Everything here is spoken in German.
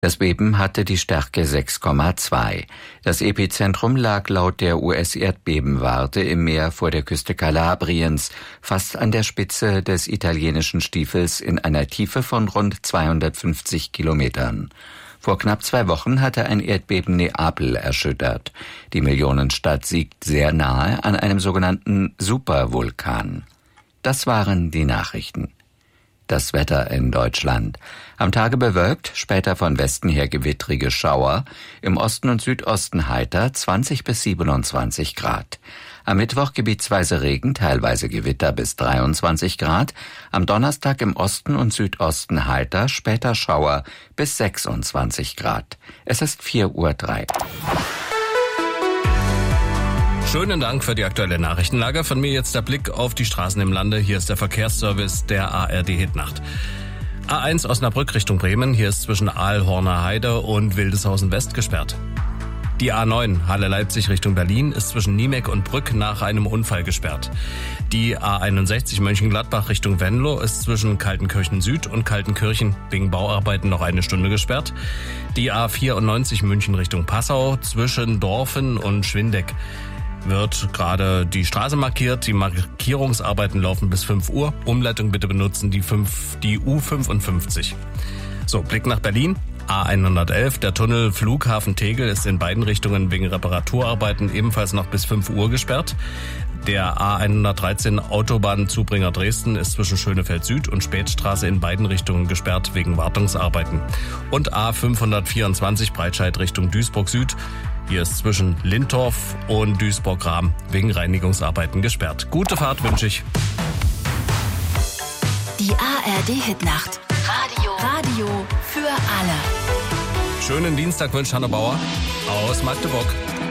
Das Beben hatte die Stärke 6,2. Das Epizentrum lag laut der US-Erdbebenwarte im Meer vor der Küste Kalabriens, fast an der Spitze des italienischen Stiefels in einer Tiefe von rund 250 Kilometern. Vor knapp 2 Wochen hatte ein Erdbeben Neapel erschüttert. Die Millionenstadt liegt sehr nahe an einem sogenannten Supervulkan. Das waren die Nachrichten. Das Wetter in Deutschland. Am Tage bewölkt, später von Westen her gewittrige Schauer, im Osten und Südosten heiter 20 bis 27 Grad. Am Mittwoch gebietsweise Regen, teilweise Gewitter bis 23 Grad. Am Donnerstag im Osten und Südosten heiter, später Schauer bis 26 Grad. Es ist 4:03 Uhr. Schönen Dank für die aktuelle Nachrichtenlage. Von mir jetzt der Blick auf die Straßen im Lande. Hier ist der Verkehrsservice der ARD Hitnacht. A1 Osnabrück Richtung Bremen. Hier ist zwischen Aalhorner Heide und Wildeshausen West gesperrt. Die A9 Halle-Leipzig Richtung Berlin ist zwischen Niemeck und Brück nach einem Unfall gesperrt. Die A61 Mönchengladbach Richtung Venlo ist zwischen Kaltenkirchen Süd und Kaltenkirchen wegen Bauarbeiten noch 1 Stunde gesperrt. Die A94 München Richtung Passau zwischen Dorfen und Schwindeck wird gerade die Straße markiert. Die Markierungsarbeiten laufen bis 5 Uhr. Umleitung bitte benutzen die U55. So, Blick nach Berlin. A111, der Tunnel Flughafen Tegel ist in beiden Richtungen wegen Reparaturarbeiten ebenfalls noch bis 5 Uhr gesperrt. Der A113 Autobahnzubringer Dresden ist zwischen Schönefeld Süd und Spätstraße in beiden Richtungen gesperrt wegen Wartungsarbeiten. Und A524 Breitscheid Richtung Duisburg Süd. Hier ist zwischen Lintorf und Duisburg-Rahm wegen Reinigungsarbeiten gesperrt. Gute Fahrt wünsche ich. Die ARD Hitnacht. Radio für alle. Schönen Dienstag wünscht Hanne Bauer aus Magdeburg.